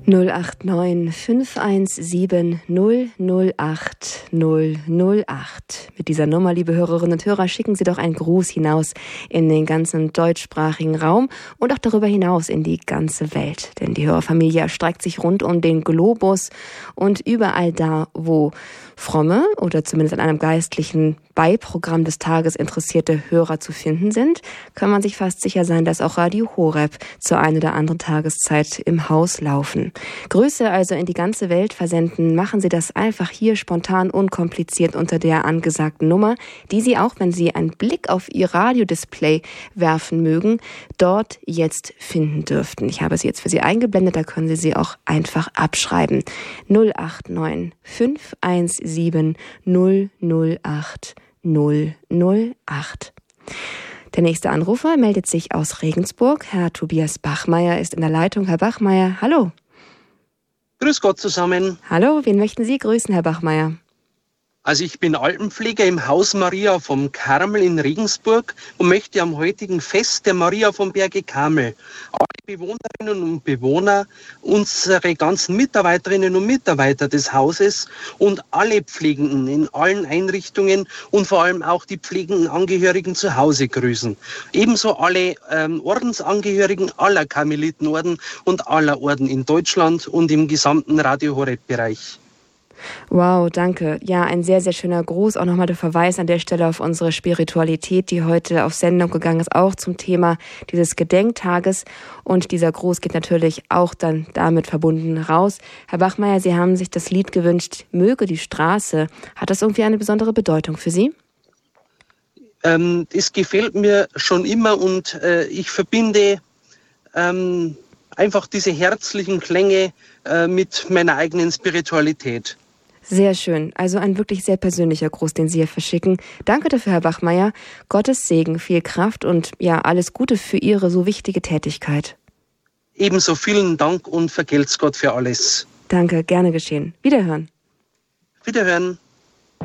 089 517 008 008. Mit dieser Nummer, liebe Hörerinnen und Hörer, schicken Sie doch einen Gruß hinaus in den ganzen deutschsprachigen Raum und auch darüber hinaus in die ganze Welt. Denn die Hörerfamilie erstreckt sich rund um den Globus und überall da, wo fromme oder zumindest an einem geistlichen Beiprogramm des Tages interessierte Hörer zu finden sind, kann man sich fast sicher sein, dass auch Radio Horeb zur einen oder anderen Tageszeit im Haus laufen. Grüße also in die ganze Welt versenden, machen Sie das einfach hier spontan, unkompliziert unter der angesagten Nummer, die Sie auch, wenn Sie einen Blick auf Ihr Radiodisplay werfen mögen, dort jetzt finden dürften. Ich habe sie jetzt für Sie eingeblendet, da können Sie auch einfach abschreiben. 089 517 008 008. Der nächste Anrufer meldet sich aus Regensburg. Herr Tobias Bachmeier ist in der Leitung. Herr Bachmeier, hallo. Grüß Gott zusammen. Hallo, wen möchten Sie grüßen, Herr Bachmeier? Also ich bin Altenpfleger im Haus Maria vom Karmel in Regensburg und möchte am heutigen Fest der Maria vom Berge Karmel alle Bewohnerinnen und Bewohner, unsere ganzen Mitarbeiterinnen und Mitarbeiter des Hauses und alle Pflegenden in allen Einrichtungen und vor allem auch die pflegenden Angehörigen zu Hause grüßen. Ebenso alle Ordensangehörigen aller Karmelitenorden und aller Orden in Deutschland und im gesamten Radio Horeb-Bereich. Wow, danke. Ja, ein sehr, sehr schöner Gruß. Auch nochmal der Verweis an der Stelle auf unsere Spiritualität, die heute auf Sendung gegangen ist, auch zum Thema dieses Gedenktages. Und dieser Gruß geht natürlich auch dann damit verbunden raus. Herr Bachmeier, Sie haben sich das Lied gewünscht, Möge die Straße. Hat das irgendwie eine besondere Bedeutung für Sie? Es gefällt mir schon immer und ich verbinde einfach diese herzlichen Klänge mit meiner eigenen Spiritualität. Sehr schön. Also ein wirklich sehr persönlicher Gruß, den Sie hier verschicken. Danke dafür, Herr Bachmeier. Gottes Segen, viel Kraft und ja, alles Gute für Ihre so wichtige Tätigkeit. Ebenso vielen Dank und vergelt's Gott für alles. Danke, gerne geschehen. Wiederhören. Wiederhören.